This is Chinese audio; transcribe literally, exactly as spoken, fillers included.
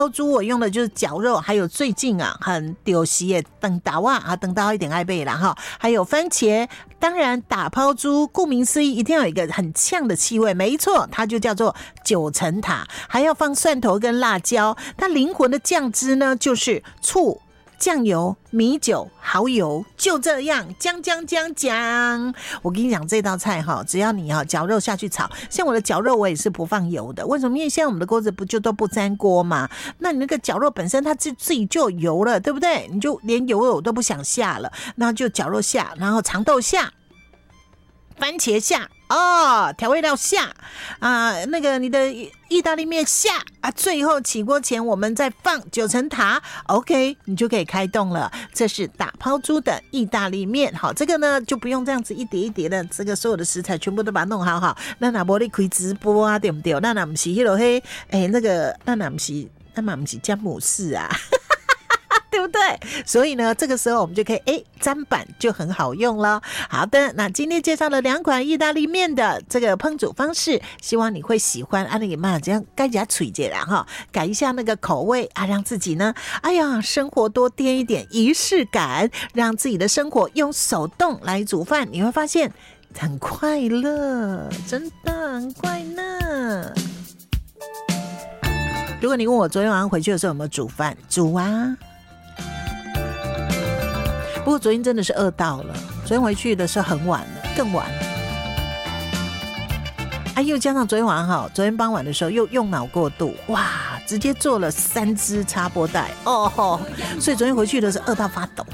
猪我用的就是绞肉，还有最近啊很丢席的等刀啊啊等刀一点爱贝啦哈，还有番茄。当然打抛猪顾名思义一定要有一个很呛的气味，没错，它就叫做九层塔，还要放蒜头跟辣椒。它灵魂的酱汁呢就是醋、酱油、米酒、蚝油，就这样姜姜姜姜。我跟你讲这道菜哈，只要你哈绞肉下去炒，像我的绞肉我也是不放油的，为什么？因为现在我们的锅子不就都不粘锅嘛，那你那个绞肉本身它自自己就有油了，对不对？你就连油我都不想下了，那就绞肉下，然后长豆下，番茄下。哦，调味料下啊，那个你的意大利面下啊，最后起锅前我们再放九层塔 ，OK， 你就可以开动了。这是打抛猪的意大利面，好，这个呢就不用这样子一碟一碟的，这个所有的食材全部都把它弄好好。那哪玻璃可以直播啊，对不对？那哪不是迄落嘿，哎，那个那哪不是那哪不是詹姆士啊？对不对？所以呢，这个时候我们就可以哎砧板就很好用了。好的，那今天介绍了两款意大利面的这个烹煮方式，希望你会喜欢。啊，你妈这样该加嘴节啦哈，改一下那个口味啊，让自己呢，哎呀，生活多添一点仪式感，让自己的生活用手动来煮饭，你会发现很快乐，真的很快乐。如果你问我昨天晚上回去的时候有没有煮饭，煮啊。不过昨天真的是饿到了，昨天回去的时候很晚了，更晚了。啊，又加上昨天晚上好，昨天傍晚的时候又用脑过度，哇，直接做了三支插播带哦，所以昨天回去的时候饿到发抖。